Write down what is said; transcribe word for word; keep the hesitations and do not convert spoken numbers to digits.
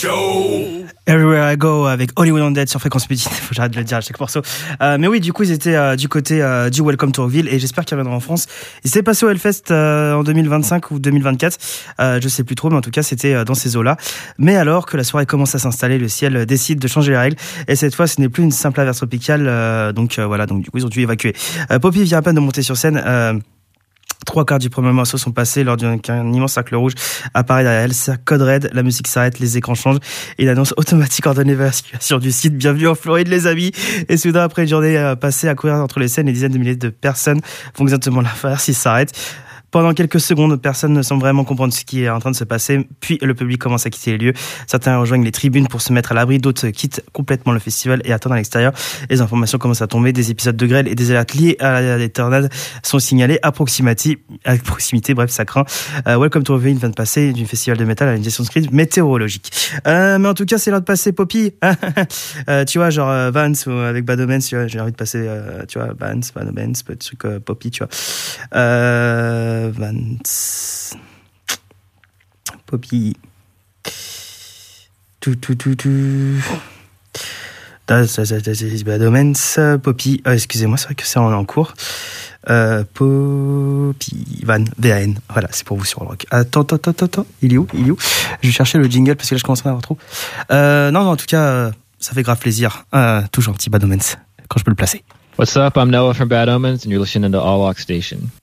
Everywhere I Go avec Hollywood Undead sur Fréquence Mutine. Faut que j'arrête de le dire à chaque morceau. Euh, mais oui, du coup, ils étaient euh, du côté euh, du Welcome to Rockville et j'espère qu'ils reviendront en France. Ils s'étaient passés au Hellfest euh, en deux mille vingt-cinq ou deux mille vingt-quatre. Euh, je sais plus trop, mais en tout cas, c'était euh, dans ces eaux-là. Mais alors que la soirée commence à s'installer, le ciel décide de changer les règles. Et cette fois, ce n'est plus une simple averse tropicale. Euh, donc euh, voilà, donc du coup, ils ont dû évacuer. Euh, Poppy vient à peine de monter sur scène. Euh, Trois quarts du premier morceau sont passés lors d'un immense cercle rouge apparaît derrière elle. C'est Code Red, la musique s'arrête, les écrans changent et l'annonce automatique ordonne l'évacuation du site. Bienvenue en Floride, les amis. Et soudain, après une journée passée à courir entre les scènes, des dizaines de milliers de personnes font exactement l'inverse, ils s'arrêtent. Pendant quelques secondes, personne ne semble vraiment comprendre ce qui est en train de se passer. Puis le public commence à quitter les lieux. Certains rejoignent les tribunes pour se mettre à l'abri. D'autres quittent complètement le festival et attendent à l'extérieur. Les informations commencent à tomber. Des épisodes de grêle et des alertes liées à des tornades sont signalés à proximité. À proximité, bref, ça craint. Euh, Welcome to Rockville vient de passer du festival de métal à une gestion de crise météorologique. Euh, mais en tout cas, c'est l'heure de passer Poppy. euh, tu vois, genre euh, Vance ou avec Bad Omens, tu vois, j'ai envie de passer, euh, tu vois, Vance, Bad Omens, petit truc euh, Poppy, tu vois. Euh, Vance, Poppy, tout tout tout tout. Bad Omens, Poppy. Oh, excusez-moi, c'est vrai que c'est en, en cours. Euh, Poppy, Van, V A N. Voilà, c'est pour vous sur le rock. Attends, attends, attends, attends. Il est où? Il est où? Je vais chercher le jingle parce que là je commence à en avoir trop. Euh, non, non, en tout cas, euh, ça fait grave plaisir. Euh, toujours un petit Bad Omens quand je peux le placer. What's up? I'm Noah from Bad Omens, and you're listening to All Walk Station.